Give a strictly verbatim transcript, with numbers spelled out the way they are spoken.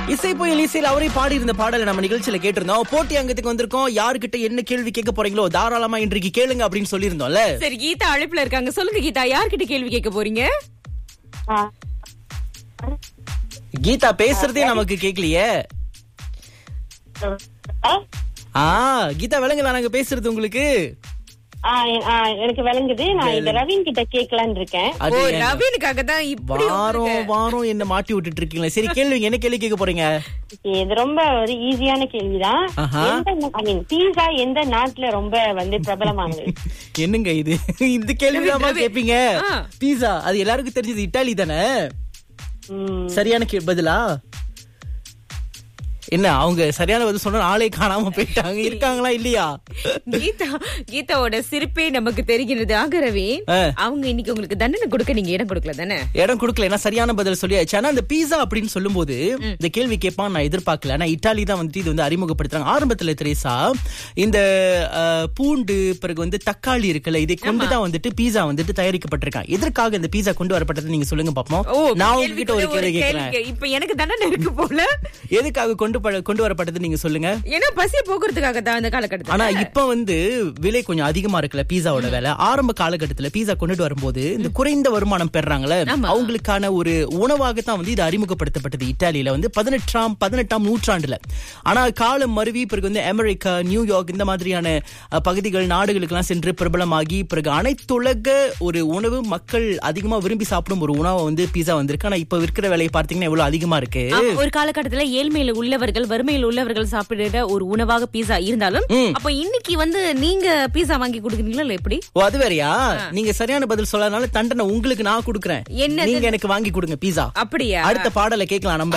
இசை புயல் இசையில் அவரே பாடி இருந்த பாடலை நம்ம நிகழ்ச்சியில கேட்டிருந்தோம். போட்டி அங்கத்துக்கு வந்திருக்கோம். யாருக்கிட்ட என்ன கேள்வி கேட்க போறீங்களோ தாராளமா இன்றைக்கு கேளுங்க அப்படின்னு சொல்லியிருந்தோம்ல. சரி, கீதா அழைப்புல இருக்காங்க. சொல்லுங்க கீதா, யார்கிட்ட கேள்வி கேட்க போறீங்க? கீதா பேசுறதே நமக்கு கேட்கலையே. ஆ கீதா விளங்கல நாங்க பேசுறது உங்களுக்கு? எனக்கு விளங்குது. நான் இந்த ரவீன் கிட்ட கேட்கலான்னு இருக்கேன். ஓ, ரவீனுக்காக தான் இப்படி வாரம் வாரம் என்ன மாட்டி விட்டுட்டு இருக்கீங்களா? சரி கேள்விங்க, என்ன கேள்வி கேட்க போறீங்க? இது ரொம்ப ஒரு ஈஸியான கேள்விதான். பீஸா எந்த நாட்டுல ரொம்ப வந்து பிரபலமானது? என்னங்க இது, இந்த கேள்விதாமா கேப்பீங்க? பீஸா அது எல்லாருக்கும் தெரிஞ்சது இட்டாலி தானே. சரியான பதிலா என்ன? அவங்க சரியான பதில் சொன்ன ஆளே காணாம போயிட்டாங்க. இருக்காங்களா இல்லையா? கீதா கீதாவோட சிரிப்பே நமக்கு தெரிகிறது. ஆகரவே அவங்க இன்னைக்கு உங்களுக்கு தண்டனை கொடுக்க நீங்க இடம் கொடுக்கல தானே? இடம் கொடுக்கல, ஏன்னா சரியான பதில் சொல்லியாச்சு. ஆனா இந்த பீஸா அப்படின்னு சொல்லும் போது இந்த கேள்வி கேட்பான் நான் எதிர்பார்க்கல. ஆனா இட்டாலி தான் வந்துட்டு இது வந்து அறிமுகப்படுத்துறாங்க. ஆரம்பத்துல திரேசா இந்த பூண்டு பிறகு வந்து தக்காளி இருக்குல்ல, இதை கொண்டுதான் வந்துட்டு பீஸா வந்துட்டு தயாரிக்கப்பட்டிருக்காங்க. எதற்காக இந்த பீஸா கொண்டு வரப்பட்டது நீங்க சொல்லுங்க பாப்போம். நான் உங்ககிட்ட ஒரு கேள்வி கேட்கிறேன். இப்ப எனக்கு தண்டனை இருக்கு போல. எதுக்காக கொண்டு கொண்டு வரப்பட்டது நீங்க சொல்லுங்க. ஏன்னா பசிய போக்குறதுக்காக தான் அந்த காலகட்டத்துல. ஆனா இப்ப வந்து விலை கொஞ்சம் அதிகமா இருக்குல்ல பீஸாவோட விலை. ஆரம்ப காலகட்டத்துல பீஸா கொண்டுட்டு வரும்போது இந்த குறைந்த வருமானம் பெறாங்களே அவங்களுக்கான ஒரு உணவாக தான் வந்து இது அறிமுகப்படுத்தப்பட்டது இத்தாலியில வந்து பதினெட்டாம் பதினெட்டாம் நூற்றாண்டுல. ஆனா காலம் மருவி பிறகு வந்து அமெரிக்கா, நியூயார்க் இந்த மாதிரியான பகுதிகள் நாடுகளுக்கு எல்லாம் சென்று பிரபலமாகி பிறகு அனைத்துலக ஒரு உணவு மக்கள் அதிகமா விரும்பி சாப்பிடும் ஒரு உணவை வந்து பீஸா வந்திருக்கு. ஆனா இப்ப விற்கிற விலையை பார்த்தீங்கன்னா எவ்வளவு அதிகமா இருக்கு. ஒரு காலகட்டத்துல ஏழ்மையில உள்ளவர்கள் வறுமையில் உள்ளவர்கள் சாப்பிடுற ஒரு உணவாக பீஸா இருந்தாலும் அப்ப இன்னைக்கு வந்து நீங்க பீஸா வாங்கி கொடுக்குறீங்களா எப்படி? ஓ அது வேறயா? நீங்க சரியான பதில் சொல்லாதனால தண்டனை உங்களுக்கு நான் கொடுக்குறேன். நீங்க எனக்கு வாங்கி கொடுங்க பீஸா. அப்படியா? அடுத்த பாடலை கேட்கலாம் நம்ம.